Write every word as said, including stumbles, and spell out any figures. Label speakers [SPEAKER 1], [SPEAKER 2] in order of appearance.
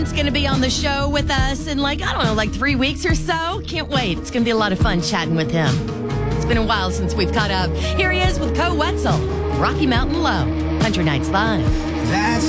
[SPEAKER 1] It's going to be on the show with us in like, I don't know, like three weeks or so. Can't wait. It's going to be a lot of fun chatting with him. It's been a while since we've caught up. Here he is with Koe Wetzel, Rocky Mountain Low, Country Nights Live.
[SPEAKER 2] That's